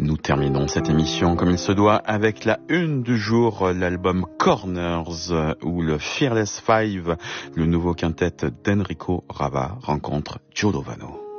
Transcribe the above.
Nous terminons cette émission comme il se doit avec la une du jour, l'album Corners, où le Fearless Five, le nouveau quintet d'Enrico Rava, rencontre Giordano.